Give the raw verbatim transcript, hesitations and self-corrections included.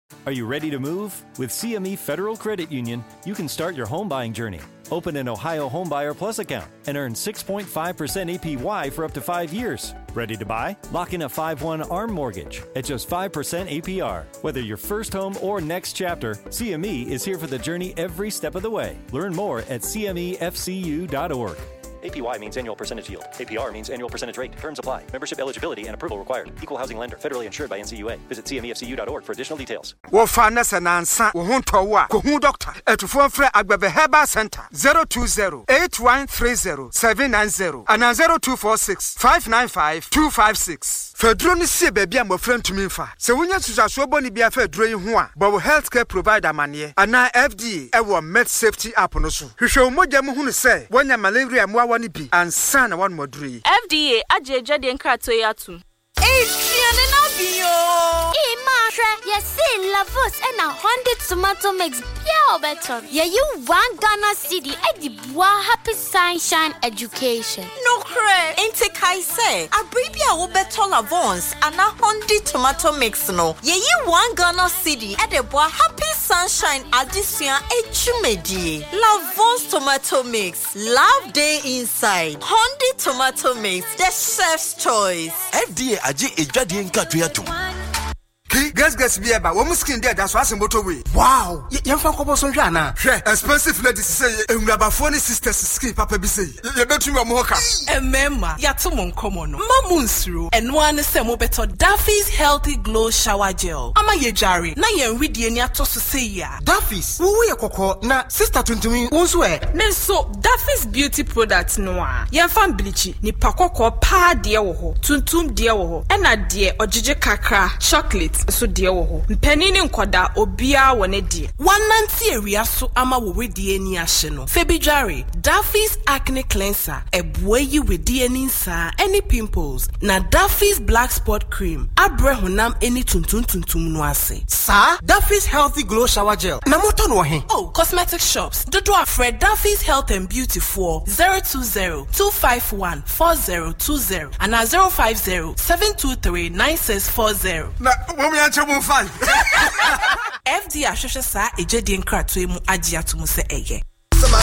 Are you ready to move? With C M E Federal Credit Union, you can start your home buying journey. Open an Ohio Homebuyer Plus account and earn six point five percent A P Y for up to five years. Ready to buy? Lock in a five one ARM mortgage at just five percent A P R. Whether your first home or next chapter, C M E is here for the journey every step of the way. Learn more at C M E F C U dot org. A P Y means annual percentage yield. A P R means annual percentage rate. Terms apply. Membership eligibility and approval required. Equal housing lender. Federally insured by N C U A. Visit C M E F C U dot org for additional details. Wo finance and answer. Wo huntowa. Ko hu doctor. Etu phone free Agbebe Herbal Center. zero two zero, eight one three zero, seven nine zero and zero two four six, five nine five, two five six. Fedro ni se baby am friend to me fa. Se wonya susaso boni bia fedro yi ho a. But healthcare provider mane. Ana F D A e wo med safety app no so. Hwehwe umogya mu hunu se wonya malaria mu awani bi and sana one modri. F D A ajeje de nkrato yatu. Eh, tiane na bio. Eh, ma, you see Lavos and a hundred tomato mix pure better. Yeah, you one Ghana city at the Bois Happy Sunshine Education. No cre. Inte kai say. A baby a wo better Lavons and a hundred tomato mix no. Yeah, you one Ghana city at the Bois Happy Sunshine Addition Echumedi. Lavons tomato mix. Love day inside. Hundred tomato mix. The chef's choice. F D A aje ejade nkatu yato. Guess guess be about one skin there that's what's motorway. Wow, you fan kobo so hwa na. Expensive ladies say enwraba phone sisters skin papa bi say. You betu me mo hoka. Emema, yato mon komo no. Mamu nsuru, eno ane se mo beto Duffy's Healthy Glow Shower Gel. Ama ye jare, na ye nridie ni atoso say ya. Duffy's, wo ye kokko na sister tuntumi wonso e. Ne so Duffy's beauty products no a. Ye fan bleach ni pakokko pa de wo ho, tuntum de wo ho. Ena de ojeje kakra, chocolate so de wo ho. Mpanini nkoda obia wone de. Wananti area so ama wo wedie ni ahye no. Febijare, Duffy's Acne Cleanser, ebue yi wedie ni nsa, any pimples. Na Duffy's Black Spot Cream, abre honam any tuntum tuntum no ase. Sa, Duffy's Healthy Glow Shower Gel. Na moto no he. Oh, cosmetic shops. Dodo afred Duffy's Health and Beauty for zero two zero, two five one, four zero two zero and na zero five zero, seven two three, nine six four zero. Na wo me anche mo fan. F D A hwehwe sa ejedi nkrato emu agye atomo se eye.